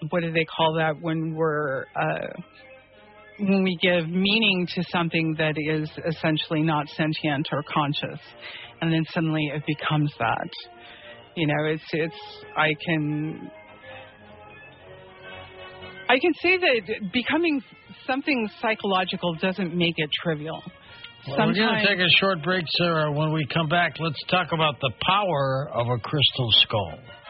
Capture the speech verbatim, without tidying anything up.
what do they call that when we're uh, when we give meaning to something that is essentially not sentient or conscious, and then suddenly it becomes that. You know, it's it's I can I can say that becoming something psychological doesn't make it trivial. Well, we're going to take a short break, Sarah. When we come back, let's talk about the power of a crystal skull.